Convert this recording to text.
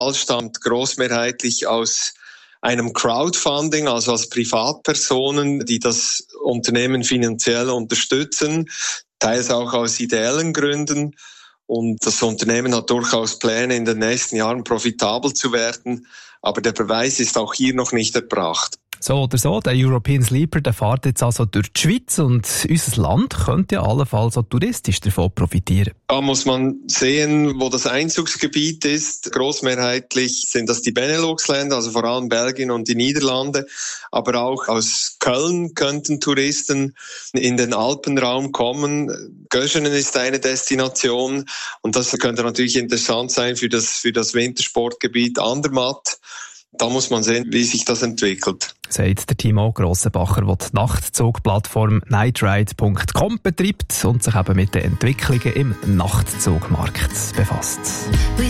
stammt großmehrheitlich aus einem Crowdfunding, also als Privatpersonen, die das Unternehmen finanziell unterstützen, teils auch aus ideellen Gründen. Und das Unternehmen hat durchaus Pläne, in den nächsten Jahren profitabel zu werden. Aber der Beweis ist auch hier noch nicht erbracht. So oder so, der European Sleeper, der fährt jetzt also durch die Schweiz und unser Land könnte ja allenfalls auch touristisch davon profitieren. Da muss man sehen, wo das Einzugsgebiet ist. Großmehrheitlich sind das die Benelux-Länder, also vor allem Belgien und die Niederlande. Aber auch aus Köln könnten Touristen in den Alpenraum kommen. Göschenen ist eine Destination und das könnte natürlich interessant sein für das Wintersportgebiet Andermatt. Da muss man sehen, wie sich das entwickelt. Sagt der Timo Grossenbacher, der die Nachtzugplattform nightride.com betreibt und sich eben mit den Entwicklungen im Nachtzugmarkt befasst.